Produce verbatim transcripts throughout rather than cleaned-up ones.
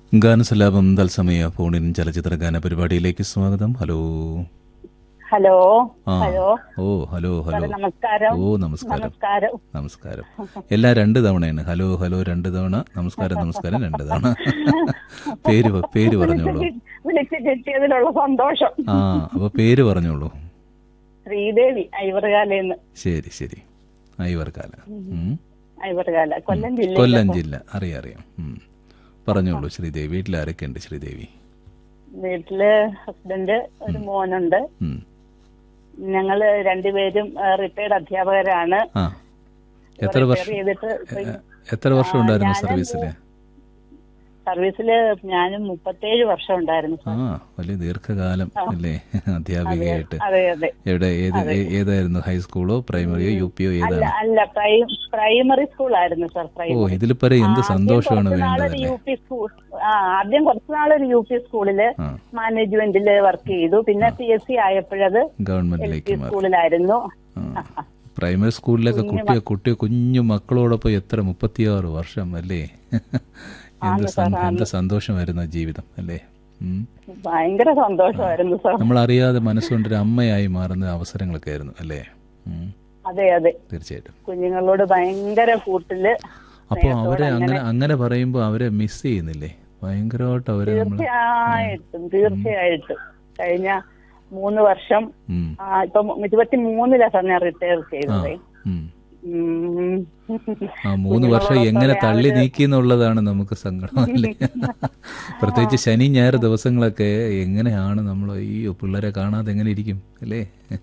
ഗാനസലാപം തത്സമയ ഫോണിൻ ചലച്ചിത്ര ഗാന പരിപാടിയിലേക്ക് സ്വാഗതം. ഹലോ ഹലോ ആ ഹലോ ഓ ഹലോ ഹലോ നമസ്കാരം. ഓ നമസ്കാരം നമസ്കാരം. നമസ്കാരം. എല്ലാം രണ്ട് തവണയാണ്. ഹലോ ഹലോ രണ്ട് തവണ, നമസ്കാരം നമസ്കാരം രണ്ട് തവണ. പേര് പ- പേര് പറഞ്ഞോളൂ. വിളിച്ച് കിട്ടിയതിലുള്ള സന്തോഷം. ആ അപ്പൊ പേര് പറഞ്ഞോളൂ. ശ്രീദേവി ഐവറുകാലെന്ന്. ശരി ശരി. ഐവർക്കാല. ഉം. ഐവറുകാല കൊല്ലം ജില്ല. കൊല്ലം ജില്ല. അറിയാം അറിയാം. ഉം. പറഞ്ഞോളൂ ശ്രീദേവി. വീട്ടിൽ ആരൊക്കെ ഉണ്ട് ശ്രീദേവി? വീട്ടില് ഹസ്ബൻഡ്, ഒരു മോനുണ്ട്. ഉം. ഞങ്ങള് രണ്ടുപേരും റിട്ടയർഡ് അധ്യാപകരാണ്. ആ എത്ര റിട്ടയർ വർഷം ചെയ്തിട്ട് എ- എത്ര വർഷം ഉണ്ടായിരുന്നു സർവീസില്? സർവീസില് ഞാനും മുപ്പത്തേഴ് വർഷം ഉണ്ടായിരുന്നു. ആ വലിയ ദീർഘകാലം അല്ലേ അധ്യാപികയായിട്ട്? അതെ അതെ. എവിടെ ഏത് ഏ- ഏതായിരുന്നു? ഹൈസ്കൂളോ പ്രൈമറിയോ യു പിയോ അല്ല ഏതാണ്? അല്ല പ്രൈ- പ്രൈമറി സ്കൂളായിരുന്നു സർ. ഓ പ്രൈമറി. ഇതിൽ പര എന്ത് ആദ്യം സന്തോഷമാണ് കുറച്ച് നാളൊരു വേണ്ടതല്ലേ? യു പി സ്കൂൾ ആ ആദ്യം കുറച്ചു നാളൊരു യു പി സ്കൂളില് ആ മാനേജ്മെന്റില് വർക്ക് ചെയ്തു. പിന്നെ P S C ആയപ്പോഴത് L ഗവൺമെന്റിലേക്ക് P മാറി. സ്കൂളിലായിരുന്നു. ആ. പ്രൈമറി സ്കൂളിലൊക്കെ കുട്ടിയെ കുട്ടി കുഞ്ഞു മക്കളോടൊപ്പം എത്ര മുപ്പത്തിയാറ് വർഷം അല്ലേ? എന്ത് സം- എന്ത് സന്തോഷമായിരുന്നു ആ ജീവിതം അല്ലേ? ഉം. ഭയങ്കര സന്തോഷമായിരുന്നു സാർ. നമ്മളറിയാതെ മനസ്സുകൊണ്ടൊരു അമ്മയായി മാറുന്ന അവസരങ്ങളൊക്കെ ആയിരുന്നു അല്ലേ? ഉം. അതെ അതെ. തീർച്ചയായിട്ടും. കുഞ്ഞുങ്ങളോട് ഭയങ്കര കൂട്ടില് അപ്പോൾ അവരെ അങ്ങനെ അങ്ങനെ പറയുമ്പോൾ അവരെ മിസ് ചെയ്യുന്നില്ലേ ഭയങ്കരമായിട്ട്? അവരെ നമ്മൾ തീർച്ചയായിട്ടും തീർച്ചയായിട്ടും കഴിഞ്ഞ മൂന്ന് വർഷം ഉം. ആ, ഇപ്പൊ ഇരുപത്തി മൂന്നിലാ സാർ ഞാൻ റിട്ടയർ ആ ചെയ്തത്. ഉം. ഉം. ആ മൂന്ന് വർഷം എങ്ങനെ തള്ളി നീക്കി എന്നുള്ളതാണ് നമുക്ക് സങ്കടം അല്ലേ? പ്രത്യേകിച്ച് ശനി ഞായർ ദിവസങ്ങളൊക്കെ എങ്ങനെയാണ് നമ്മൾ ഈ പിള്ളേരെ കാണാതെ എങ്ങനെ ഇരിക്കും അല്ലേ?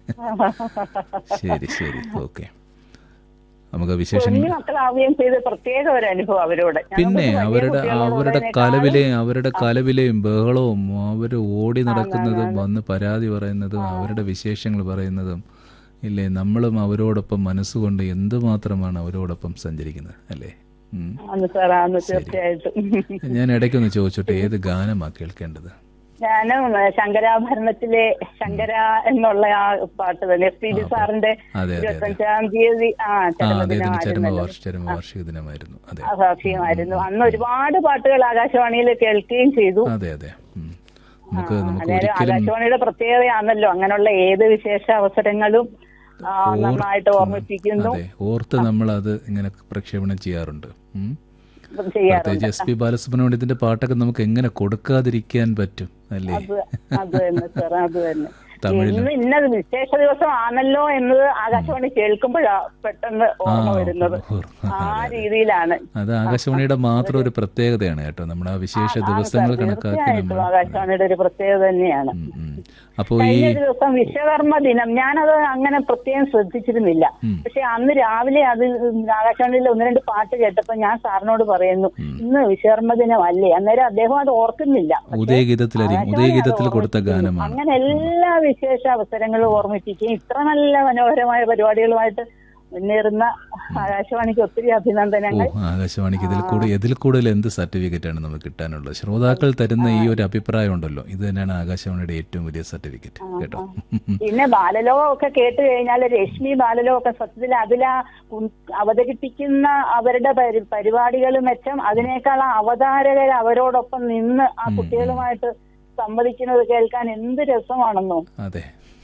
ശരി ശരി. ഓക്കെ. നമുക്ക് വിശേഷങ്ങൾ കുഞ്ഞു മക്കളാവുകയും ചെയ്ത് പ്രത്യേക ഒരു അനുഭവം അവരോട്. പിന്നെ ഞങ്ങൾക്ക് വലിയ അവരുടെ കുട്ടികളോട് അവരുടെ ഉള്ളതിനേക്കാളും കലവിലെയും അവരുടെ കലവിലെയും ബഹളവും അവർ ഓടി നടക്കുന്നതും വന്ന് പരാതി പറയുന്നതും അവരുടെ വിശേഷങ്ങൾ പറയുന്നതും ഇല്ലേ? നമ്മളും അവരോടൊപ്പം മനസ്സുകൊണ്ട് എന്തുമാത്രമാണ് അവരോടൊപ്പം സഞ്ചരിക്കുന്നത് അല്ലേ? ഉം. ആണ് സാർ, ആണ് തീർച്ചയായിട്ടും. ഞാൻ ഇടയ്ക്കൊന്ന് ചോദിച്ചോട്ടെ, ഏത് ഗാനമാ കേൾക്കേണ്ടത്? ഞാനും ശങ്കരാഭരണത്തിലെ ശങ്കര എന്നുള്ള ആ പാട്ട് തന്നെ എസ് പി ബി സാറിന്റെ അതെ അതെ അതെ. ഇരുപത്തഞ്ചാം തീയതി ആ ആ അദ്ദേഹത്തിന് ചരമദിനമായിരുന്നല്ലോ. ചരമവാർഷിക ചരമവാർഷിക ദിനമായിരുന്നു. അതെ സാക്ഷ്യമായിരുന്നു. അന്ന് ഒരുപാട് പാട്ടുകൾ ആകാശവാണിയിൽ കേൾക്കുകയും ചെയ്തു. അതെ അതെ. ഉം. നമുക്ക് നമുക്ക് അന്നേരം ഒരിക്കലും ആകാശവാണിയുടെ പ്രത്യേകതയാണല്ലോ അങ്ങനെയുള്ള ഏത് വിശേഷ അവസരങ്ങളും ആ, നന്നായിട്ട് ഓർമ്മിപ്പിക്കുന്നു, അതെ ഓർത്ത് നമ്മൾ അത് ഇങ്ങനെ പ്രക്ഷേപണം ചെയ്യാറുണ്ട്. ഉം. ചെയ്യാറുണ്ട്. പ്രത്യേകിച്ച് എസ് പി ബാലസുബ്രഹ്മണ്യത്തിന്റെ പാട്ടൊക്കെ നമുക്ക് എങ്ങനെ കൊടുക്കാതിരിക്കാൻ പറ്റും അല്ലേ? അത് അത് തന്നെ സാർ, അത് തന്നെ. തമിഴിലും ഇന്ന് ഇന്നത് വിശേഷ ദിവസം ആണല്ലോ എന്നത് ആകാശവാണി കേൾക്കുമ്പോഴാ പെട്ടെന്ന് ആ ഓർമ്മ വരുന്നത്. ഓർമ്മ. ആ അതെ, അതെ. രീതിയിലാണ്. അത് ആകാശവാണിയുടെ മാത്രം ഒരു പ്രത്യേകതയാണ് കേട്ടോ. നമ്മുടെ ആ വിശേഷ ദിവസങ്ങൾ കണക്കാക്കി തീർച്ചയായിട്ടും നമ്മൾ ആകാശവാണിയുടെ ഒരു പ്രത്യേകത തന്നെയാണ്. ഉം, ഉം. അപ്പോ ഈ കഴിഞ്ഞ ഒരു ദിവസം വിശ്വകർമ്മ ദിനം ഞാനത് അങ്ങനെ പ്രത്യേകം ശ്രദ്ധിച്ചിരുന്നില്ല. ഉം. പക്ഷെ അന്ന് രാവിലെ അത് ആകാശവാണിയിൽ ഒന്ന് രണ്ട് പാട്ട് കേട്ടപ്പോ ഞാൻ സാറിനോട് പറയുന്നു, ഇന്ന് വിശ്വകർമ്മ ദിനം അല്ലേ? അന്നേരം അദ്ദേഹം അത് ഓർക്കുന്നില്ല. പക്ഷേ ഉദയഗീതത്തിലധികം ആകാശവാണി ഉദയഗീതത്തിൽ അത് കൊടുത്ത ഓർമ്മിപ്പിക്കും. ഗാനമാണ്. അങ്ങനെ എല്ലാ വിശേഷ അവസരങ്ങളും ഓർമ്മിപ്പിക്കുകയും ഇത്ര നല്ല മനോഹരമായ പരിപാടികളുമായിട്ട് മുന്നേറുന്ന ആകാശവാണിക്ക് ഒത്തിരി ഓ അഭിനന്ദനങ്ങൾ. ആകാശവാണിക്ക് ഇതിൽ കൂടുതൽ ഇതിൽ കൂടുതൽ എന്ത് സർട്ടിഫിക്കറ്റ് ആണ് നമുക്ക് കിട്ടാനുള്ളത്? ശ്രോതാക്കൾ തരുന്ന ഈ ഒരു അഭിപ്രായം ഉണ്ടല്ലോ, ഇത് തന്നെയാണ് ആകാശവാണിയുടെ ഏറ്റവും വലിയ സർട്ടിഫിക്കറ്റ് കേട്ടോ. പിന്നെ ബാലലോകം ഒക്കെ കേട്ട് കഴിഞ്ഞാൽ രശ്മി ബാലലോകം ഒക്കെ സത്യത്തിൽ അതിലാ ഉം അവതരിപ്പിക്കുന്ന അവരുടെ പരി- പരിപാടികൾ മെച്ചം അതിനേക്കാൾ ആ അവതാരകർ അവരോടൊപ്പം നിന്ന് ആ കുട്ടികളുമായിട്ട് സംവദിക്കുന്നത് കേൾക്കാൻ എന്ത് രസമാണെന്നോ. അതെ.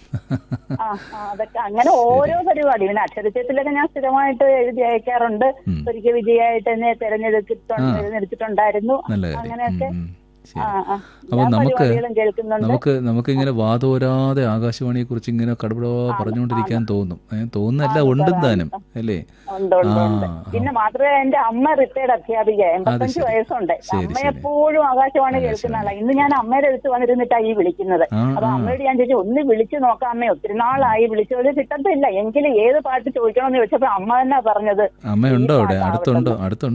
ആ ആ, അതൊക്കെ അങ്ങനെ ഓരോ പരിപാടി പിന്നെ അക്ഷരച്ചത്തിലൊക്കെ ഞാൻ സ്ഥിരമായിട്ട് എഴുതി അയക്കാറുണ്ട്. ഒരിക്കൽ വിജയായിട്ട് തന്നെ തെരഞ്ഞെടുത്തിട്ടുണ്ട് തെരഞ്ഞെടുത്തിട്ടുണ്ടായിരുന്നു. നല്ല കാര്യം. അങ്ങനെയൊക്കെ ഉം, ഉം. ശരി. ആ ആ അപ്പൊ എല്ലാ നമുക്ക് പരിപാടികളും കേൾക്കുന്നുണ്ട്. നമുക്ക് നമുക്കിങ്ങനെ വാതോരാതെ ആകാശവാണിയെ കുറിച്ച് ഇങ്ങനെ കടപടോ പറഞ്ഞുകൊണ്ടിരിക്കാൻ തോന്നും. ഏഹ് തോന്നുന്നല്ല, ഉണ്ടും താനും അല്ലേ? ഉണ്ട് ഉണ്ട് ഉണ്ട്. ആ. പിന്നെ മാത്രമേ എന്റെ അമ്മ റിട്ടയർഡ് അധ്യാപിക, എൺപത്തഞ്ച് ശരി. വയസ്സുണ്ട്. ശരി, അമ്മ ശരി. എപ്പോഴും ആകാശവാണി കേൾക്കുന്ന ആളാ. ഇന്ന് ഞാൻ അമ്മയുടെ അടുത്ത് വന്നിരുന്നിട്ടാ ഈ വിളിക്കുന്നത്. ആ, അപ്പൊ ആ. അമ്മയോട് ഞാൻ ചോദിച്ചു, ഒന്ന് വിളിച്ചു നോക്കാം അമ്മേ, ഒത്തിരി നാളായി വിളിച്ചത് കിട്ടത്തില്ല, എങ്കിലും ഏത് പാട്ട് ചോദിക്കണമെന്ന് ചോദിച്ചപ്പോ അമ്മ തന്നെ പറഞ്ഞത് അമ്മയുണ്ടോ ഈ അവിടെ? പാട്ടാവട്ടെ അടുത്തുണ്ടോ? എന്ന്. അടുത്തുണ്ടോ?